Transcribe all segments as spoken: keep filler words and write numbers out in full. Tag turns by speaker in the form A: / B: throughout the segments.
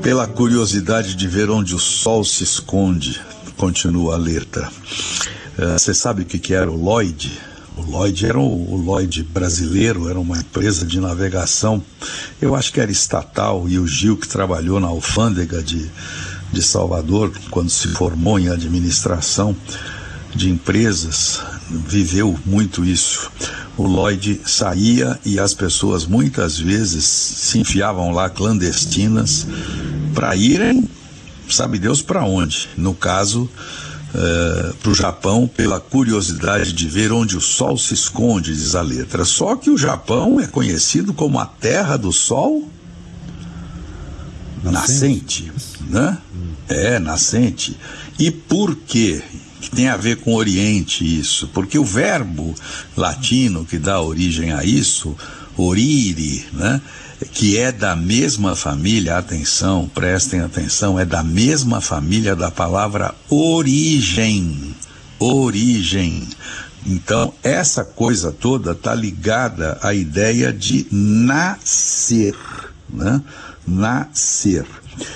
A: Pela curiosidade de ver onde o sol se esconde, continua a letra. Você uh, sabe o que, que era o Lloyd? O Lloyd era o, o Lloyd brasileiro, era uma empresa de navegação, eu acho que era estatal, e o Gil, que trabalhou na alfândega de, de Salvador, quando se formou em administração de empresas, viveu muito isso. O Lloyd saía e as pessoas muitas vezes se enfiavam lá clandestinas para irem, sabe Deus para onde. No caso, uh, para o Japão, pela curiosidade de ver onde o sol se esconde, diz a letra. Só que o Japão é conhecido como a terra do sol nascente, nascente né? Hum. É, nascente. E por quê? Que tem a ver com o Oriente isso, porque o verbo latino que dá origem a isso, orire, né, que é da mesma família, atenção, prestem atenção, é da mesma família da palavra origem, origem. Então, essa coisa toda está ligada à ideia de nascer, né, nascer.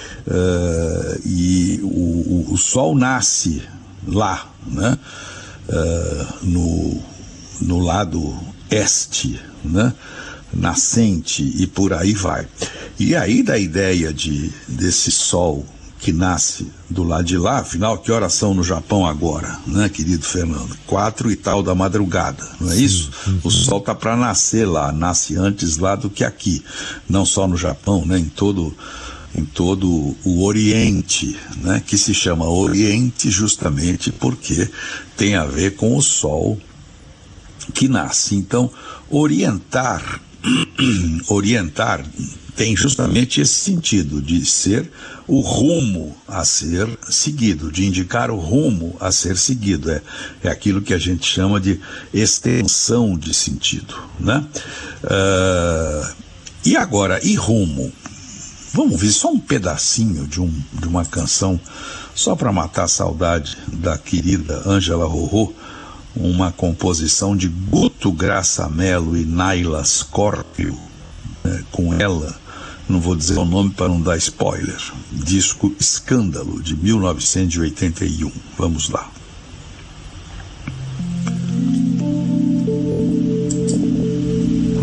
A: Uh, e o, o, o sol nasce lá, né? Uh, no, no lado este, né? Nascente, e por aí vai. E aí da ideia de, desse sol que nasce do lado de lá, afinal, que horas são no Japão agora, né, querido Fernando? Quatro e tal da madrugada, não é isso? O sol tá para nascer lá, nasce antes lá do que aqui, não só no Japão, né, em todo em todo o Oriente, né, que se chama Oriente justamente porque tem a ver com o sol que nasce. Então, orientar, orientar tem justamente esse sentido de ser o rumo a ser seguido, de indicar o rumo a ser seguido. É, é aquilo que a gente chama de extensão de sentido, né? Uh, e agora, e rumo? Vamos ouvir só um pedacinho de, um, de uma canção, só para matar a saudade da querida Ângela Rorô, uma composição de Guto Graça Mello e Naila Scorpio, né, com ela, não vou dizer o nome para não dar spoiler, disco Escândalo, de mil novecentos e oitenta e um. Vamos lá.